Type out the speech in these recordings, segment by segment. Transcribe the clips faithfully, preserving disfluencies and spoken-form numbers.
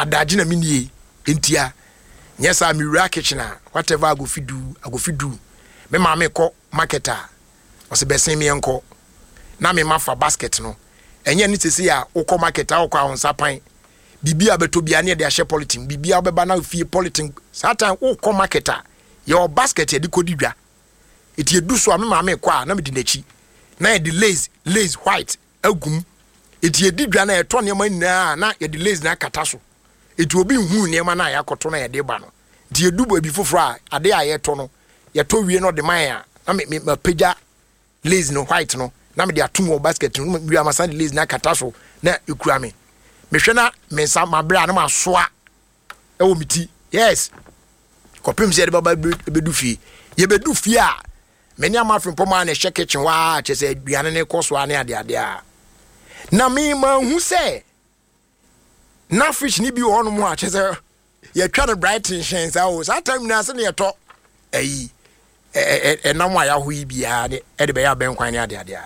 adaje na mini entia yes I mi wura kitchen whatever I go fi do I go fi do me ma me ko marketer o se besen me enko na me ma fa basket no enye ni sisi ya ukọ marketer ukọ ahonsa pan bibia beto bia na de ahye politin bibia obeba na fi politin satan ukọ marketer your basket e di kodi dwa eti edu so me ma me kwa na me di nachi na e di lace lace white agum eti edi dwa na e to ne ma nyina na e di lace na kata so eti obi hu ne ma na ya koto na ye de ba no eti edu bo bi foforo a ade a ye to no ye to wie no de man a na me me pagya lace no white no na me de atum o basket no wi amasa de lace na kata so na ekura me me hwe na me sa ma bra na ma soa e wo miti yes kopim se de baba bedu fie ye bedu fie a me nya ma fim poma na hye kitchen wa che se aduane ne koso ane ade ade a na me ma hu se na fish ni bi ho no mu a che se ye twa the brighton shens a o that time na se ne to ayi eh eh na mu aya ho yi bia de e de be ya ben kwan ne ade ade a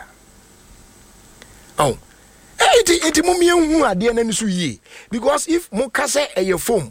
oh eh iti iti mu mi hu ade na ni so yi because if mu ka se e ye foam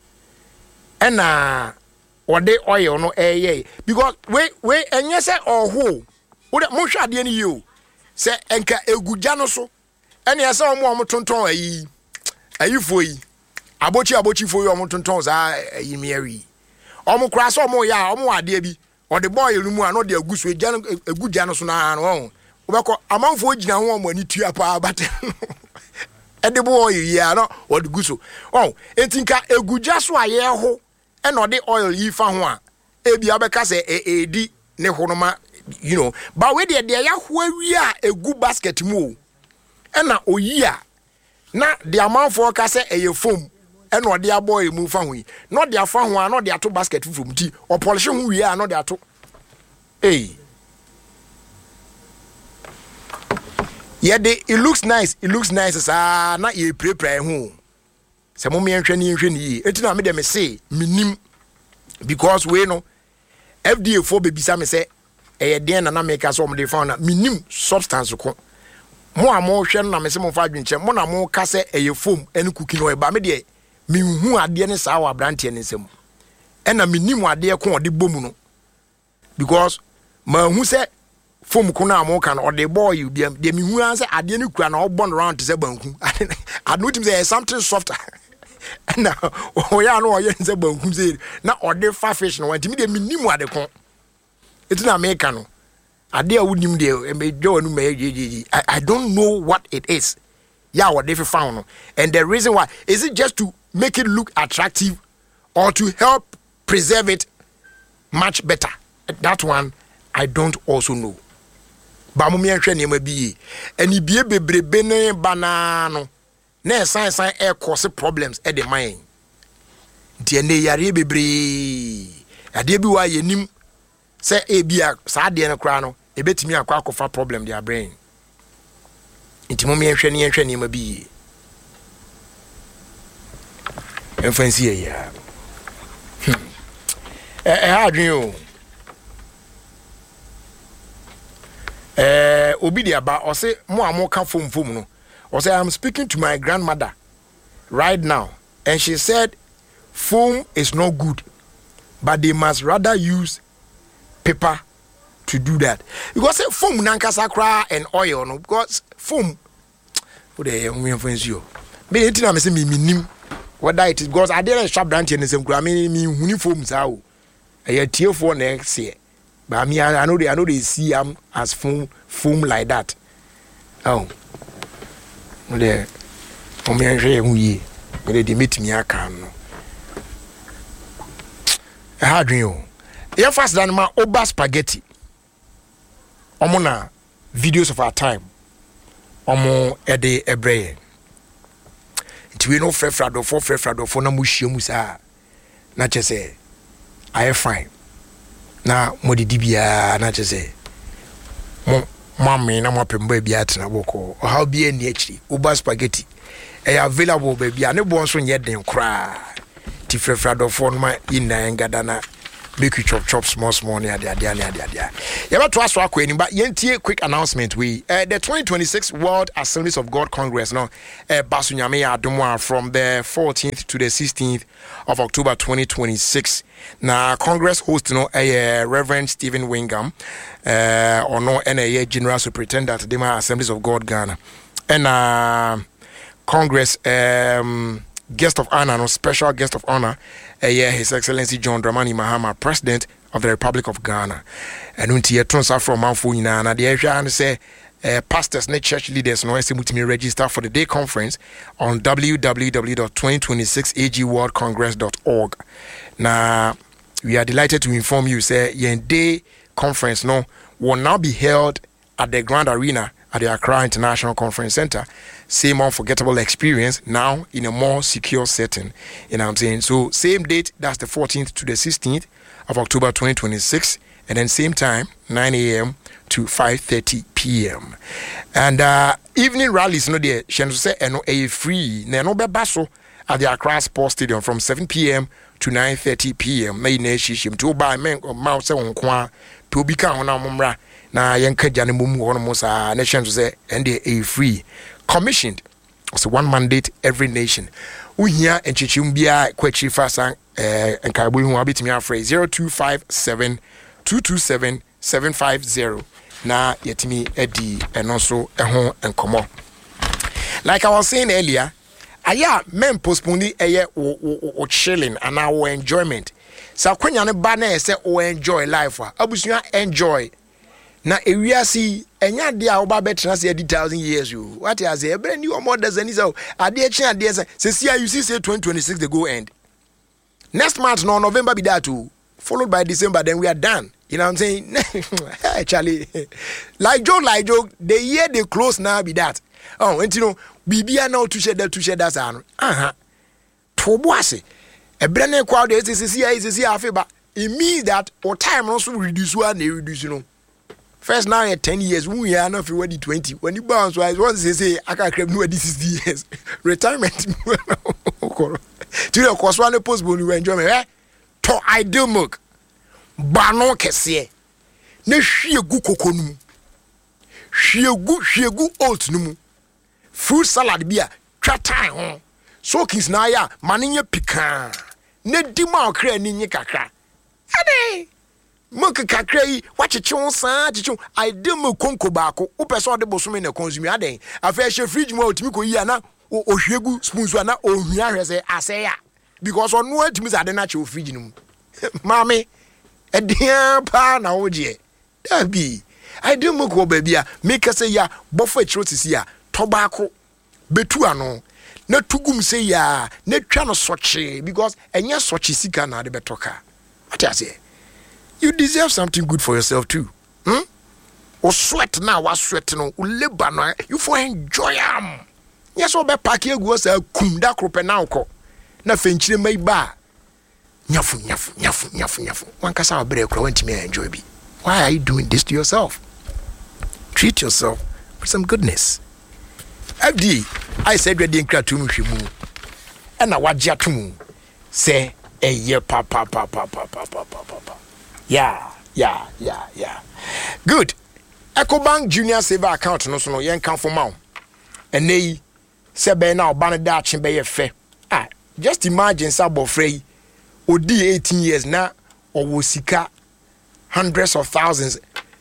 ena ode oil no eh because we we enye se oho wo mo hwa ade ni yi o se enka egugya no so ene ye se omo omo tonton ayi ayi foi abochi abochi foi omo tonton za ayi mieri omo kura so omo ya omo ade bi ode boy rumu a no de agusu egya egugya no so na no obeko amanfo gina ho omo ani tua pa abate ede boy ya no ode gusu oh entinka egugya so aye ho ena ode oil yi fa ho a ebi abeka se edi ne honoma you know but we de de ya ho awi a egu basket mu ena oyi a na the amount for ka say eye foam ena ode aboy mu fa ho yi no de afa ho a no de ato basket from ti o polish ho wi a no de ato eh yeah de it looks nice it looks nice sa na ye prepare ho se mo me nhwe ni nhwe ni eti na me de me say minim because we no F D A for baby say say eh den na na make us om de found na minim substance ko mo amo hwe na me se mo fa adwinche mo na mo ka se eye foam ene cookie no e ba me de me hu ade ne sa wa brante ne nsem e na minim ade ko ode bomu no because ma hu se foam ko na mo ka no ode boy you de de me hu an se ade ne kura na obon round to se banku I know him say something softer na o ya no o ye se banku se na ode fa fish no wanti me de minim ade ko eti na me ka no ade a wunim de me jo anu me jejeji I don't know what it is ya what they found and the reason why is it just to make it look attractive or to help preserve it much better that one I don't also know ba mo me hwe ne ma bi ani bie bebrebe ne banano na san san e cause problems e de man de ne yare bebre ade bi wa yenim se e bia sa de ne kra no e betimi akwa akofa problem their brain intimo me hwe ne hwe ne ma bi enfansi e ya eh eh adwen o eh obi dia ba o se mo amo ka fom fom no o say I'm speaking to my grandmother right now and she said foam is not good but they must rather use paper to do that because say foam nankasa kra and oil no because foam for the we influence you me entina me say me minim whether it is because I didn't shop down here in some kra me me huni foam sa o e tie for next year but me I know they I know they see am as foam foam like that oh de o me nhwe hu yi me de metimi aka no e ha dwen o e fast than ma oba spaghetti omo na videos of our time omo e de ebreye ntiwe no frefrado for frefrado for na mu hyiamu sa na chese I fine na modidi bia na chese mo mama na mo pemba bia atena boko o how bia ni akiri uba spaghetti e available baby ane bo nso nye den kra ti frefrado for no ma ina ngada na make you chop chop small small near the idea near the idea. You have to ask for a question, but yentie quick announcement. We uh, the twenty twenty-six World Assemblies of God Congress now uh, Basunyame Adumwa from the fourteenth to the sixteenth of October twenty twenty-six. Now Congress host no uh, Reverend Stephen Wingham uh, or no N A A General Superintendent the Assemblies of God Ghana and uh, Congress um, guest of honor, no special guest of honor, uh, yeah, His Excellency John Dramani Mahama, President of the Republic of Ghana. And until you turn from Mount Funina, and the area and say, uh, pastors and church leaders, no, to register for the day conference on w w w dot twenty twenty-six a g world congress dot org. Now, we are delighted to inform you, say, your day conference, no, will now be held at the Grand Arena at the Accra International Conference Center. Same unforgettable experience now in a more secure setting. You know what I'm saying? So same date, that's the fourteenth to the sixteenth of October twenty twenty-six, and then same time, nine a.m. to five thirty p.m. And uh, evening rallies, no there, Shenzo say, and a free, no be basso at the Accra Sports Stadium from seven p.m. to nine thirty p.m. May nation to buy men or mouse on qua to become on mumra. Na yenka jane mumu hono musa nation say and a free commissioned so one mandate every nation uhia enchichim bia kwachi fasan eh enkabu hu abitimi afre zero two five seven two two seven seven five zero na yetimi edi eno so eho enkomo. Like I was saying earlier, aya men postpone eye o chilling and our enjoyment. Sa kwanya ne ba na say o enjoy life a abusua enjoy. Na ewiasi enya de a oba betra say eighty thousand years you what you say e new more than so ade echi ade say see you see say twenty twenty-six they go end next month no November be that too followed by December then we are done. You know what I'm saying? Hey Charlie, like joke like joke the year they close now be that oh and you know bibia now to share that to share that ano aha to boase e brene kwa de say see see afeba it means that or time also reduce one they reduce you know. First now at ten years, we are not already twenty. When you bounce, wise once they say I can't claim no sixty years. Retirement. To the course one post when you enjoy me, eh? To ideal milk. Bano kese. Ne shiegu kokonu. Shiegu shiegu oat numu. Fruit salad beer. Tratai hon. So kins na ya maninye pikan. Ne dima okre ninye kakra. Ade. Moka kakrai wache chonsa chichon I dem konko baako wo person de boso me na consume aden afa hye fridge mo otimi ko yi ana ohwegu spoon so na ohua hwese ase ya because onu atimi za de na che fridge num mami edian pa na woje da bi I dem ko ba bia make say ya bofo chiro sisi ya to baako betu ano na tugum say ya na twa no soche because enya soche sika na de betoka what I say. You deserve something good for yourself too. Hmm? Or sweat now, what sweat no, or labor no, you for enjoy am. Yes, or be pack you go say kum da krope na uko. Na fenchire mai ba. Nyafu nyafu nyafu nyafu nyafu. One kasa obre kro want me enjoy bi. Why are you doing this to yourself? Treat yourself with some goodness. F D, I said we dey nkra tu mu hwemu. E na wagye atom. Say eh ye pa pa pa pa pa pa pa pa. Yeah, yeah, yeah, yeah. Good. EcoBank Junior Saver account no so no yen kan for ma. Ene se be na oba ne da ache be ye fe. Ah, just imagine sabo frey odi eighteen years na owo sika hundreds of thousands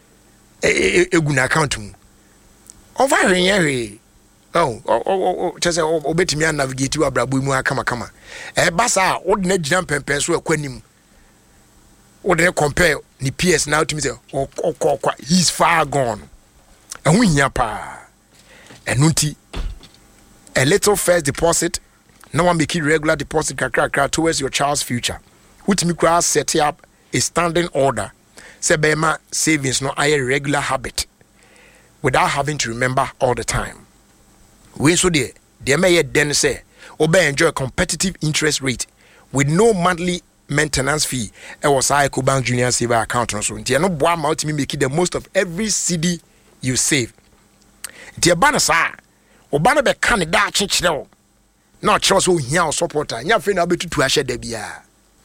egu na account mu. Over here oh, oh, oh, oh, just say obetimi an navigate wa brabo mu akama kama. E basa wo de na gina pempen so akwanim. What they compare the P S now to me say oh, oh, oh, oh he's far gone and we nyapa and nunti a little first deposit no one make it regular deposit kakra towards your child's future which me cross set up a standing order say bema savings no a regular habit without having to remember all the time we so there they may then say obey enjoy a competitive interest rate with no monthly maintenance fee. It was EcoBank Junior Saver account no so. Nti no boa ma ultimately make the most of every C D you save. Nti e ba na sa, oba na be kan da chichire o. Na o chiro so hia o supporter. Nya fe na betutu ahye da bia.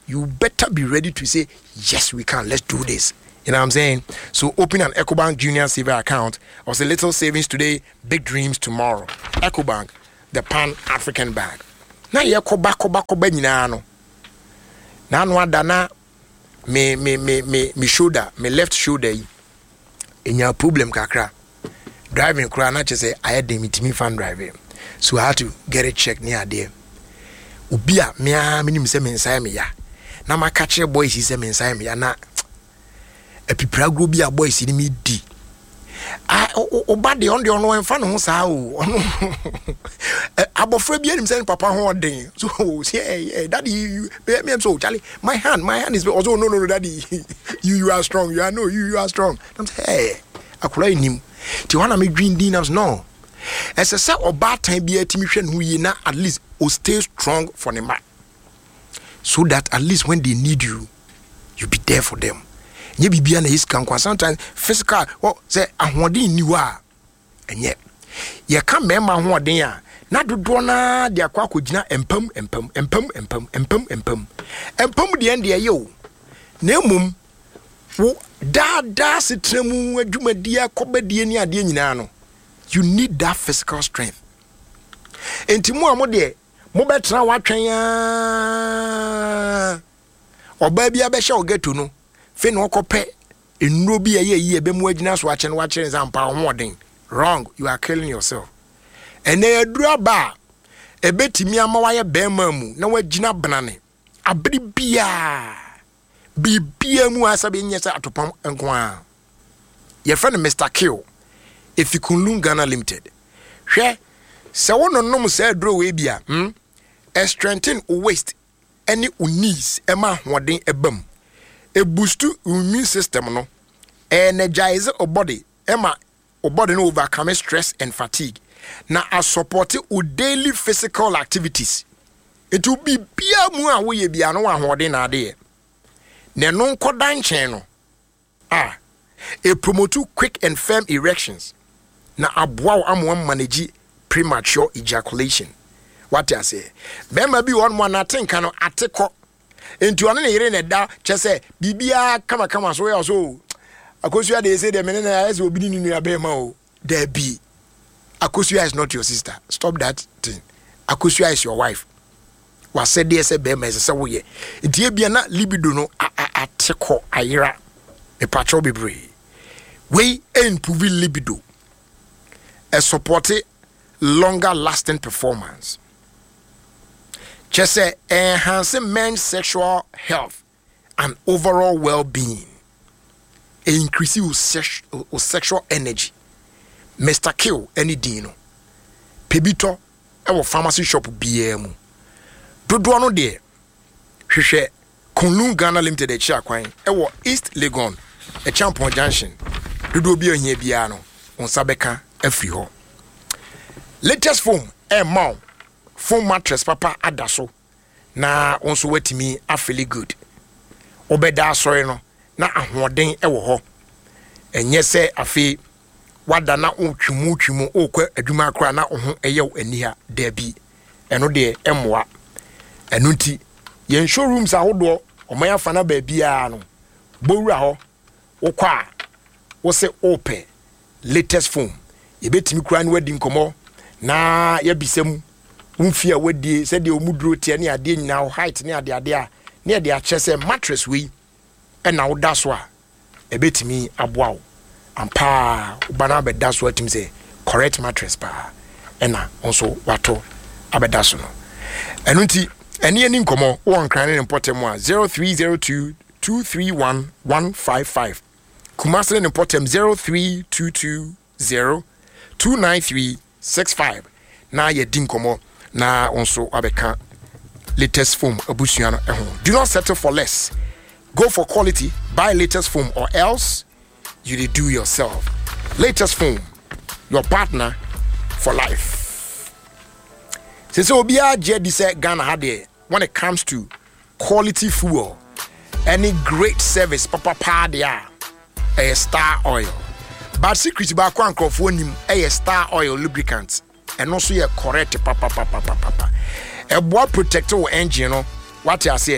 you better be ready to say, yes, we can, let's do this. You know what I'm saying? So open an EcoBank Junior Saver account or say little savings today, big dreams tomorrow. EcoBank, the Pan-African Bank. Now you go back, go back, go back, no. Now no dana me me me me me shoulder, me left shoulder. In your problem kakra. Driving kra na say I had them me fan driving. So I had to get it checked near there. Ubia me a minim say me inside me ya. Na ma catch boys he say me inside me ya na a pipra group be a boys in me di. I o bad the on the ono enfa no ho sa o. Abofra bia nim say papa ho den. So say hey daddy me am so Charlie my hand my hand is also no no no daddy you you are strong you are no you you are strong. I'm say hey akura nim. Ti wana me green dinners no. As I say oba time bia timi hwe no yi na at least o stay strong for the man. So that at least when they need you you be there for them. Nye bibia na is kan kwa sometimes physical oh say ahoden ni wa enye ye ka mema ahoden a na dodo na de akwa akogina empam empam empam empam empam empam empam de ende ye o na emum wo da da setremu adwumadi akobadie ni ade nyina no you need that physical strength entimu amo de mo betra watwen a oba bia be hye ogeto no fe no kope enuro bi ye ye be mu agina so ache no wache nzampa hoden wrong you are killing yourself ene adura ba ebetimi amawa ye bema mu na wagina banane abri bia bibia mu asabe nyesa atopam enko a ye friend Mister Kill if you Kunlun Ghana Limited hwe se wono nom se aduro we bia hm e strengthen o waist any o knees ema hoden ebam a boost to immune system no energize your body ema your body no overcome stress and fatigue na a support your daily physical activities it will be bia mu a wo ye bia no ahode na ade ne no nkoda nchen no ah a promote quick and firm erections na aboa amwa manage premature ejaculation what I say bema bi one one atenka no ateko enti ono ne yire ne da chese bibia kama kama so ya so akosua dey say the menena as obi ni nua be ma o there be akosua is not your sister stop that thing akosua is your wife wa said dey say be ma say wo ye enti e bia na libido no ateko ayira e patro bebre we improve libido a support longer lasting performance. Just say enhancing men's sexual health and overall well-being, increasing your sex, sexual energy. Mister Kill any dino. Pebito, our pharmacy shop B M. Dodo no de. Hwehwe Kunlun Ghana Limited e chia kwan. Ewo East Legon, e Champon Junction. Dodo bi ohia bia no. Onsabeka afri ho. Latest foam e mount. Foam mattress papa adaso na onso watimi afeli good obeda asore no na ahoden e wo ho enye se afi wada na otwimu twimu okwa adwuma akra na oho eyew aniha da bi eno de emwa eno nti ye showrooms ahodo omaya fa na ba bia no bowura ho wokwa wo se ope latest foam ye betimi kura na wadi nkomo na ye bisem umfia wedi said the omudro tie ne ade nyina height ne ade ade a ne ade a chese mattress we e na woda so a ebetimi aboa wo ampa ubana beda so atim say correct mattress pa e na onso wato abeda so no eno nti ene ani nkomo won kran ne importem a zero three zero two two three one one five five Kumasi ne importem zero three two two zero two nine three six five na ye din nkomo na also abeka latest foam abusuano ehon. Do not settle for less. Go for quality, buy latest foam or else you dey do yourself. Latest foam, your partner for life. Since obia je di say Ghana had when it comes to quality fuel, any great service papa pa dia a Star Oil. But secret ba kwa nkrofo nim a Star Oil lubricant. And also you correct papa papa papa papa. A boy protect your engine no what you say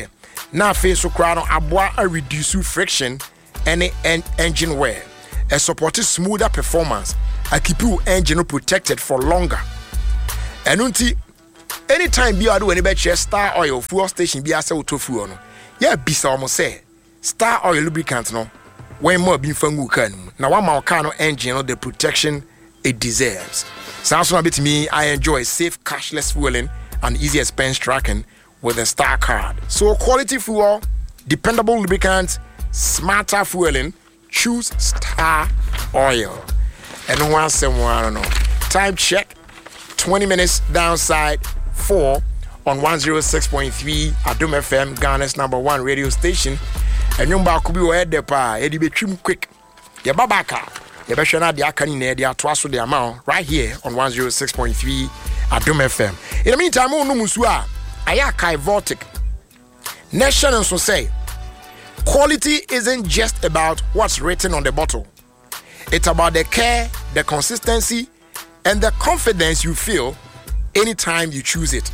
na face so kra no aboa a reduce friction any en- engine wear, a support smoother performance, a keep your engine protected for longer. And unti anytime be ado any better Star Oil fuel station be asa auto fuel no, yeah bisa almost say Star Oil lubricant no, when more being fangu can now one more car no engine no the protection it deserves. Sounds a bit to me. I enjoy safe cashless fueling and easy expense tracking with a Star card. So quality fuel, dependable lubricants, smarter fueling, choose Star Oil. And once someone I don't know. Time check, twenty minutes downside four on one oh six point three Adom F M, Ghana's number one radio station. And you could be where the pa, Eddie be trim quick. Ya babaka. You better not the Akani the twice the amount right here on one oh six point three Adom F M. In the meantime, no musua. Ayakai Vortic. Nation and so say quality isn't just about what's written on the bottle. It's about the care, the consistency, and the confidence you feel anytime you choose it.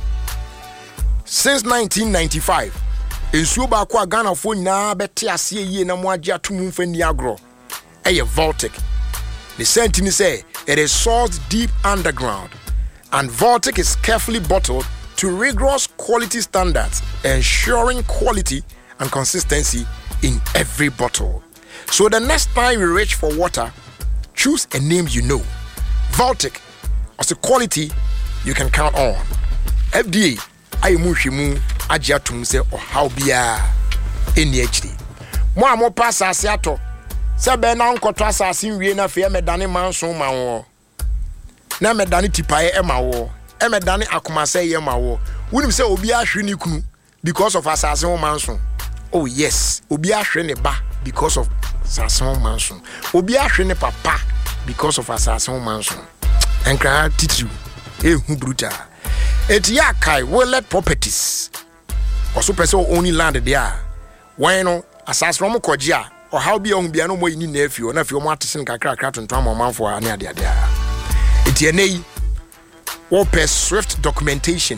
Since nineteen ninety-five, in Suba Kwa Ghana for na betia see ye na mwaja tumu fendi agro. Eye Vortic. The sentence say it is sourced deep underground, and Vortic is carefully bottled to rigorous quality standards, ensuring quality and consistency in every bottle. So the next time you reach for water, choose a name you know. Vortic as a quality you can count on. F D A ayimu hwemu agya tum se o how bia eni achiri. Mo amo pass asiato. Se be na nkoto asase nwie na fe medane manso ma wo. Na medane tipae e ma wo. E medane akomase ye ma wo. Wunim se obi ahwe ni kunu because of asase ho manso. Oh yes, obi ahwe ne ba because of asase ho manso. Obi ahwe ne papa because of asase ho manso. Enkra titru e hu bruta. Etia kai Willet Properties. Also person only land there. Why no asase ro mo kogye or how be on bia no mo yini na afio na afio mo atesen kakra kakra tonton amanfo a na ade ade a. Etia nei Opus Swift Documentation,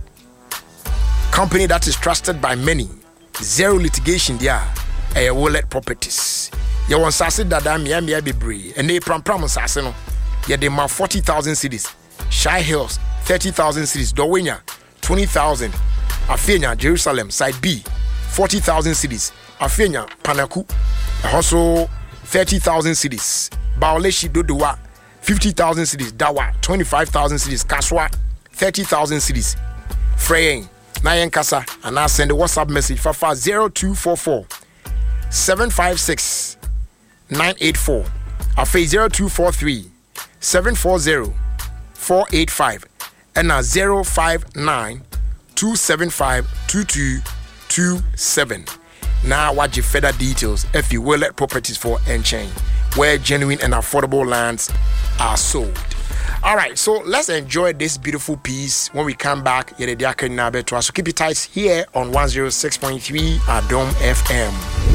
company that is trusted by many. Zero litigation there. A Willet Properties. You want sase dada mia mia bebre. And they pram pram sase no. Ya de ma forty thousand cities. Shy Hills thirty thousand cities. Dowenya twenty thousand. Afenya Jerusalem side B forty thousand cities. Afenya Panaku also thirty thousand cities. Baoleshi Dodowa fifty thousand cities. Dawa twenty-five thousand cities. Kaswa thirty thousand cities. Freying Nayen Kasa and I send a WhatsApp message for zero two four four seven five six nine eight four. Afe zero two four three seven four zero four eight five and now zero five nine two seven five two two two seven. Now watch your further details if you will let properties for Enchain, where genuine and affordable lands are sold. All right, so let's enjoy this beautiful piece when we come back. So keep it tight here on one oh six point three Adom F M.